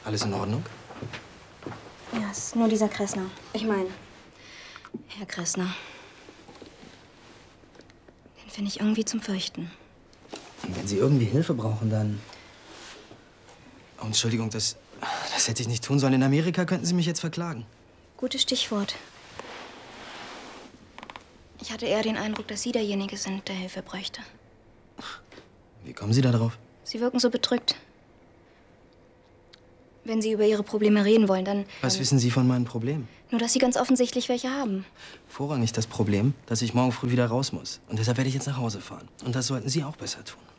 Alles in Ordnung? Ja, es ist nur dieser Kressner. Ich meine, Herr Kressner. Den finde ich irgendwie zum Fürchten. Und wenn Sie irgendwie Hilfe brauchen, dann... Oh, Entschuldigung, das hätte ich nicht tun sollen. In Amerika könnten Sie mich jetzt verklagen. Gutes Stichwort. Ich hatte eher den Eindruck, dass Sie derjenige sind, der Hilfe bräuchte. Wie kommen Sie da drauf? Sie wirken so bedrückt. Wenn Sie über Ihre Probleme reden wollen, dann... Was wissen Sie von meinen Problemen? Nur, dass Sie ganz offensichtlich welche haben. Vorrangig das Problem, dass ich morgen früh wieder raus muss. Und deshalb werde ich jetzt nach Hause fahren. Und das sollten Sie auch besser tun.